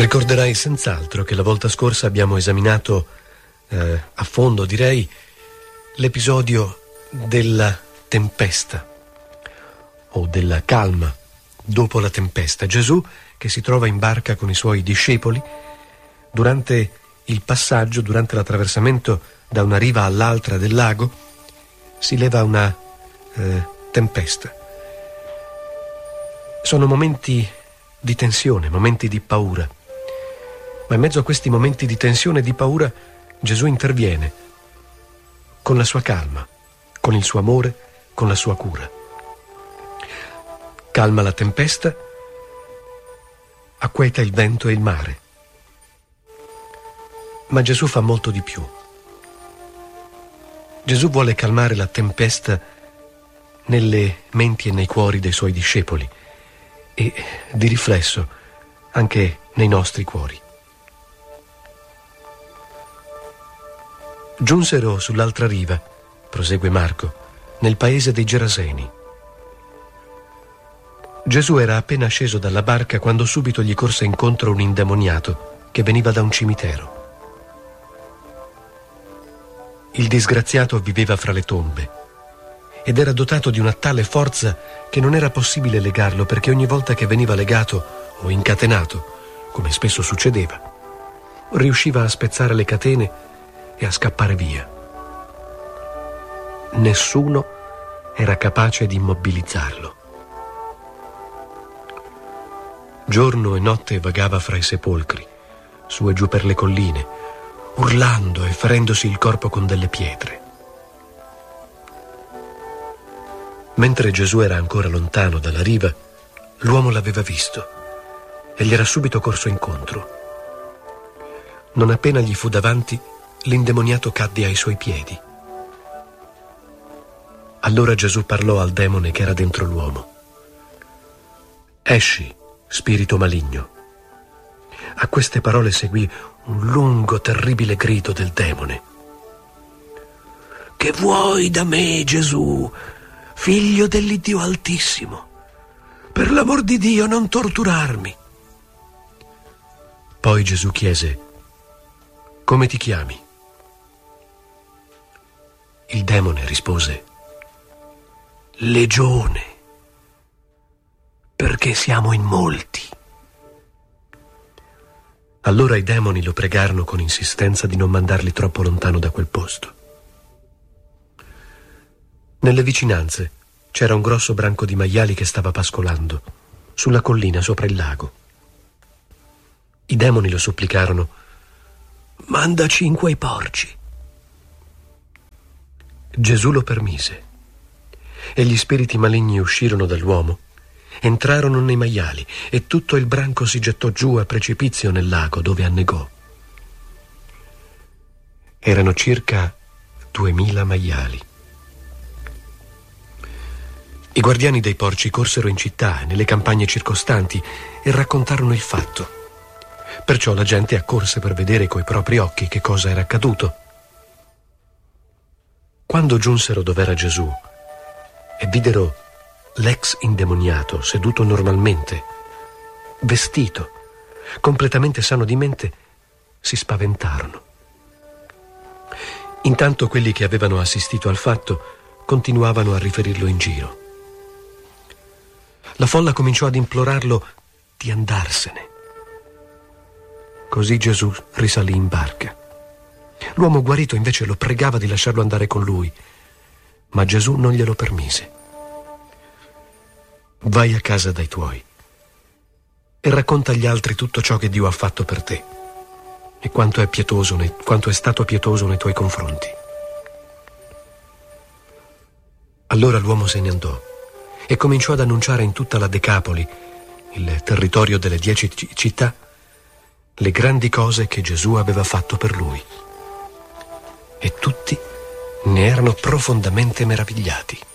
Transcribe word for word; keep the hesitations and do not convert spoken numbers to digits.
Ricorderai senz'altro che la volta scorsa abbiamo esaminato eh, a fondo, direi, l'episodio della tempesta o della calma dopo la tempesta. Gesù, che si trova in barca con i suoi discepoli, durante il passaggio, durante l'attraversamento da una riva all'altra del lago, si leva una eh, tempesta. Sono momenti di tensione, momenti di paura. Ma in mezzo a questi momenti di tensione e di paura, Gesù interviene con la sua calma, con il suo amore, con la sua cura. Calma la tempesta, acquieta il vento e il mare. Ma Gesù fa molto di più. Gesù vuole calmare la tempesta nelle menti e nei cuori dei suoi discepoli e, di riflesso, anche nei nostri cuori. Giunsero sull'altra riva, prosegue Marco, nel paese dei Geraseni. Gesù era appena sceso dalla barca quando subito gli corse incontro un indemoniato che veniva da un cimitero. Il disgraziato viveva fra le tombe ed era dotato di una tale forza che non era possibile legarlo, perché ogni volta che veniva legato o incatenato, come spesso succedeva, riusciva a spezzare le catene e a scappare via. Nessuno era capace di immobilizzarlo. Giorno e notte vagava fra i sepolcri, su e giù per le colline, urlando e ferendosi il corpo con delle pietre. Mentre Gesù era ancora lontano dalla riva, l'uomo l'aveva visto e gli era subito corso incontro. Non appena gli fu davanti, l'indemoniato cadde ai suoi piedi. Allora Gesù parlò al demone che era dentro l'uomo. Esci, spirito maligno. A queste parole seguì un lungo, terribile grido del demone. Che vuoi da me, Gesù, figlio dell'Iddio Altissimo? Per l'amor di Dio, non torturarmi. Poi Gesù chiese: come ti chiami? Il demone rispose: Legione, perché siamo in molti. Allora i demoni lo pregarono con insistenza di non mandarli troppo lontano da quel posto. Nelle vicinanze c'era un grosso branco di maiali che stava pascolando sulla collina sopra il lago. I demoni lo supplicarono: mandaci in quei porci. Gesù lo permise e gli spiriti maligni uscirono dall'uomo, entrarono nei maiali e tutto il branco si gettò giù a precipizio nel lago, dove annegò. Erano circa duemila maiali. I guardiani dei porci corsero in città e nelle campagne circostanti e raccontarono il fatto. Perciò la gente accorse per vedere coi propri occhi che cosa era accaduto. Quando giunsero dov'era Gesù e videro l'ex indemoniato seduto normalmente, vestito, completamente sano di mente, si spaventarono. Intanto quelli che avevano assistito al fatto continuavano a riferirlo in giro. La folla cominciò ad implorarlo di andarsene. Così Gesù risalì in barca. L'uomo guarito invece lo pregava di lasciarlo andare con lui, ma Gesù non glielo permise. Vai a casa dai tuoi e racconta agli altri tutto ciò che Dio ha fatto per te e quanto è pietoso, quanto è stato pietoso nei tuoi confronti. Allora l'uomo se ne andò e cominciò ad annunciare in tutta la Decapoli, il territorio delle dieci città, le grandi cose che Gesù aveva fatto per lui. E tutti ne erano profondamente meravigliati.